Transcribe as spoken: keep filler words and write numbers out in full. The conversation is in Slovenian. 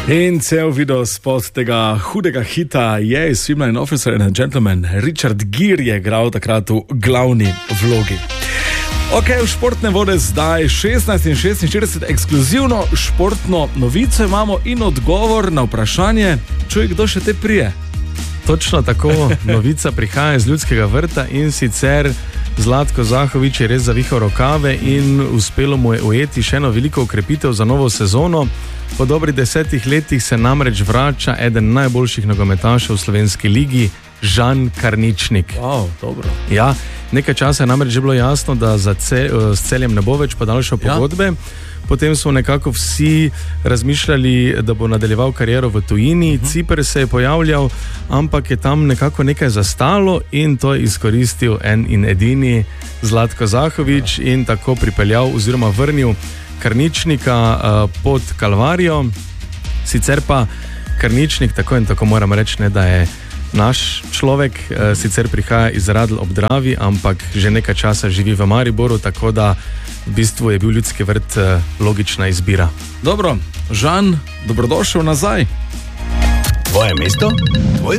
In cel video spod tega hudega hita je iz filma An Officer and a Gentleman. Richard Gere je igral takrat v glavni vlogi. Ok, v športne vode zdaj šestnajst in šestinštirideset, ekskluzivno športno novico imamo in odgovor na vprašanje, čuj, kdo še te prije. Točno tako, novica prihaja iz Ljudskega vrta in sicer Zlatko Zahovič je res zavihal rokave in uspelo mu je ujeti še eno veliko ukrepitev za novo sezono. Po dobrih desetih letih se namreč vrača eden najboljših nogometašev v slovenski ligi, Žan Karničnik. Wow, dobro. Ja, nekaj časa je namreč že bilo jasno, da za ce, s Celjem ne bo več podaljšal pogodbe. Ja. Potem smo nekako vsi razmišljali, da bo nadaljeval kariero v tujini. Uh-huh. Ciper se je pojavljal, ampak je tam nekako nekaj zastalo in to je izkoristil en in edini Zlatko Zahovič ja. In tako pripeljal oziroma vrnil Karničnika uh, pod Kalvarijo. Sicer pa Karničnik, tako in tako moram reči, ne, da je naš človek, uh, sicer prihaja iz Radl ob Dravi, ampak že nekaj časa živi v Mariboru, tako da v bistvu je bil Ljudski vrt uh, logična izbira. Dobro, Žan, dobrodošel nazaj. Tvoje mesto, tvoj